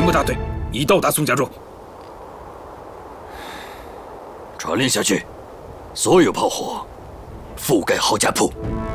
务大队已到达宋家庄。 传令下去，所有炮火覆盖好家铺。